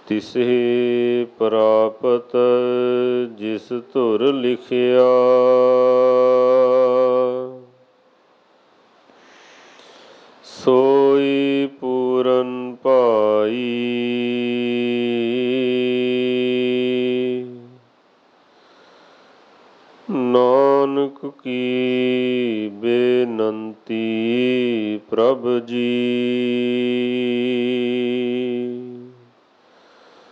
ਤਿਸਹਿ ਪ੍ਰਾਪਤ ਜਿਸ ਧੁਰ ਲਿਖਿਆ। ਸੋਈ ਪੂਰਨ ਭਾਈ ਨਾਨਕ ਕੀ ਬੇਨੰਤੀ ਪ੍ਰਭ ਜੀ।